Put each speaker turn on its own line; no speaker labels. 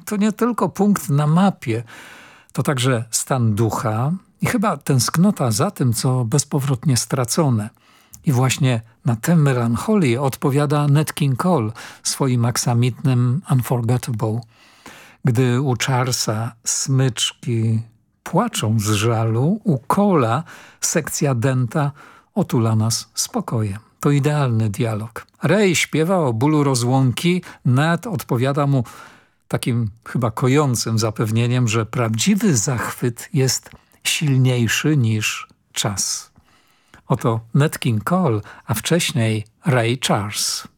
to nie tylko punkt na mapie, to także stan ducha i chyba tęsknota za tym, co bezpowrotnie stracone. I właśnie na tę melancholię odpowiada Nat King Cole swoim aksamitnym Unforgettable. Gdy u Charlesa smyczki płaczą z żalu, u Cole'a sekcja denta otula nas spokojem. To idealny dialog. Ray śpiewa o bólu rozłąki, Nat odpowiada mu takim chyba kojącym zapewnieniem, że prawdziwy zachwyt jest silniejszy niż czas. Oto Nat King Cole, a wcześniej Ray Charles.